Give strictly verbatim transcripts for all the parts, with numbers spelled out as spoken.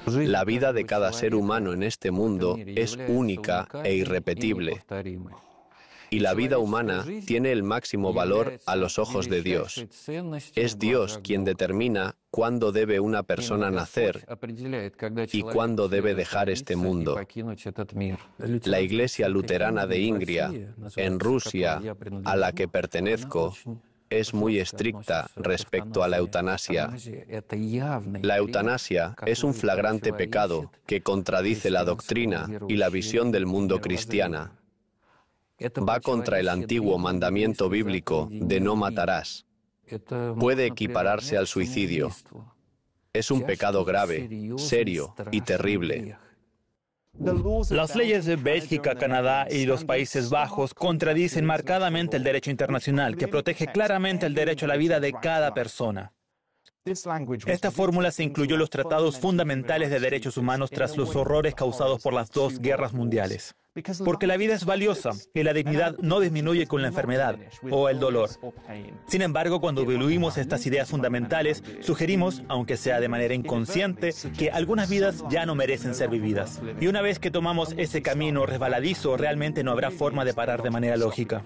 La vida de cada ser humano en este mundo es única e irrepetible. Y la vida humana tiene el máximo valor a los ojos de Dios. Es Dios quien determina cuándo debe una persona nacer y cuándo debe dejar este mundo. La Iglesia Luterana de Ingria, en Rusia, a la que pertenezco, es muy estricta respecto a la eutanasia. La eutanasia es un flagrante pecado que contradice la doctrina y la visión del mundo cristiana. Va contra el antiguo mandamiento bíblico de no matarás. Puede equipararse al suicidio. Es un pecado grave, serio y terrible. Las leyes de Bélgica, Canadá y los Países Bajos contradicen marcadamente el derecho internacional, que protege claramente el derecho a la vida de cada persona. Esta fórmula se incluyó en los tratados fundamentales de derechos humanos tras los horrores causados por las dos guerras mundiales. Porque la vida es valiosa y la dignidad no disminuye con la enfermedad o el dolor. Sin embargo, cuando evaluamos estas ideas fundamentales, sugerimos, aunque sea de manera inconsciente, que algunas vidas ya no merecen ser vividas. Y una vez que tomamos ese camino resbaladizo, realmente no habrá forma de parar de manera lógica.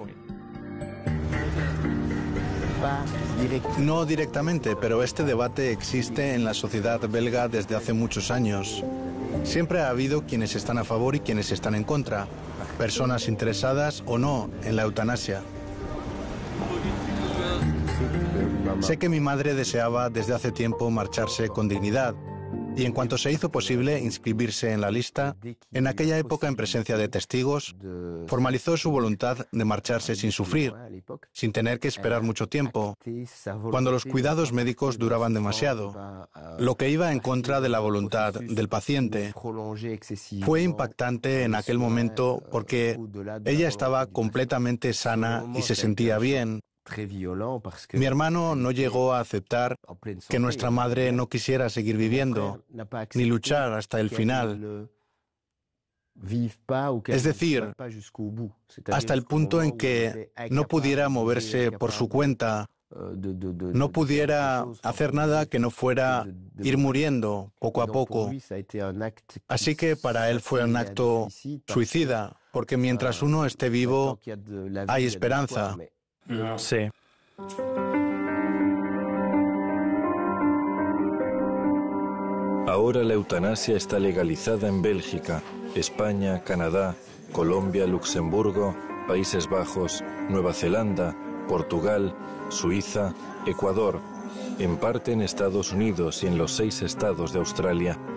No directamente, pero este debate existe en la sociedad belga desde hace muchos años. Siempre ha habido quienes están a favor y quienes están en contra, personas interesadas o no en la eutanasia. Sé que mi madre deseaba desde hace tiempo marcharse con dignidad, y en cuanto se hizo posible inscribirse en la lista, en aquella época en presencia de testigos, formalizó su voluntad de marcharse sin sufrir, sin tener que esperar mucho tiempo, cuando los cuidados médicos duraban demasiado, lo que iba en contra de la voluntad del paciente. Fue impactante en aquel momento porque ella estaba completamente sana y se sentía bien. Mi hermano no llegó a aceptar que nuestra madre no quisiera seguir viviendo, ni luchar hasta el final. Es decir, hasta el punto en que no pudiera moverse por su cuenta, no pudiera hacer nada que no fuera ir muriendo poco a poco. Así que para él fue un acto suicida, porque mientras uno esté vivo, hay esperanza. Sí. Ahora la eutanasia está legalizada en Bélgica, España, Canadá, Colombia, Luxemburgo, Países Bajos, Nueva Zelanda, Portugal, Suiza, Ecuador, en parte en Estados Unidos y en los seis estados de Australia.